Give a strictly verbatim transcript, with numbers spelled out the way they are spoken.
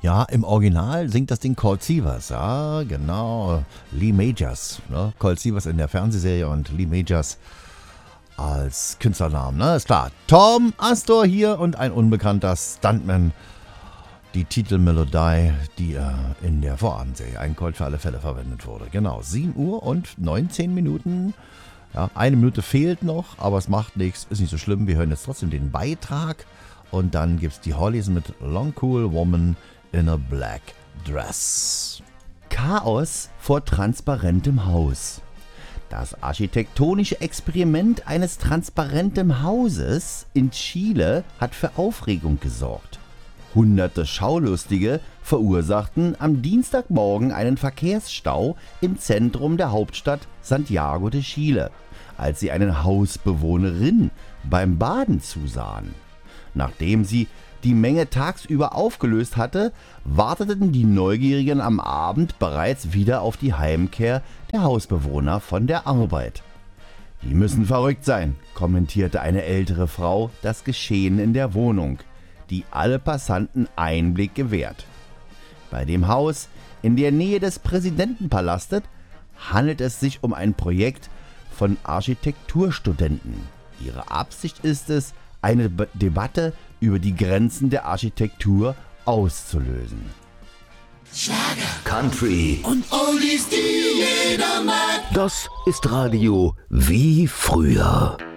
Ja, im Original singt das Ding Colt Sievers, ja, genau. Lee Majors, ne? Colt Sievers in der Fernsehserie und Lee Majors als Künstlernamen, ne? Ist klar. Tom Astor hier und ein unbekannter Stuntman. Die Titelmelodie, die äh, in der Vorabendserie Ein Colt für alle Fälle verwendet wurde. Genau, sieben Uhr und neunzehn Minuten. Ja, eine Minute fehlt noch, aber es macht nichts, ist nicht so schlimm. Wir hören jetzt trotzdem den Beitrag und dann gibt es die Hollies mit Long Cool Woman in a Black Dress. Chaos vor transparentem Haus. Das architektonische Experiment eines transparenten Hauses in Chile hat für Aufregung gesorgt. Hunderte Schaulustige verursachten am Dienstagmorgen einen Verkehrsstau im Zentrum der Hauptstadt Santiago de Chile, als sie eine Hausbewohnerin beim Baden zusahen. Nachdem sie die Menge tagsüber aufgelöst hatte, warteten die Neugierigen am Abend bereits wieder auf die Heimkehr der Hausbewohner von der Arbeit. Die müssen verrückt sein, kommentierte eine ältere Frau das Geschehen in der Wohnung, die alle Passanten Einblick gewährt. Bei dem Haus in der Nähe des Präsidentenpalastes handelt es sich um ein Projekt von Architekturstudenten. Ihre Absicht ist es, eine Be- Debatte über die Grenzen der Architektur auszulösen. Schlager, Country und Oldies, die jeder mag. Das ist Radio wie früher.